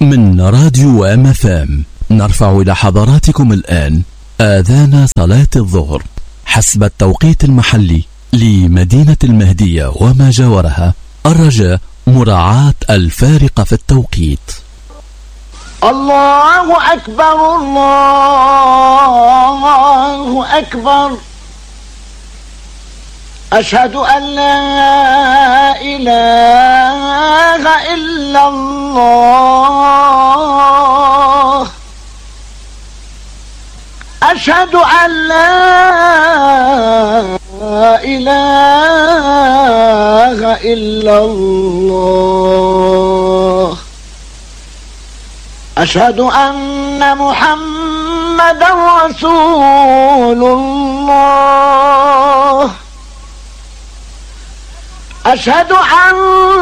من راديو MFM نرفع إلى حضراتكم الآن آذان صلاة الظهر حسب التوقيت المحلي لمدينة المهدية وما جاورها. الرجاء مراعاة الفارق في التوقيت. الله أكبر الله أكبر، أشهد أن لا إله إلا الله، أشهد أن لا إله إلا الله، أشهد أن محمدا رسول الله، أشهد أن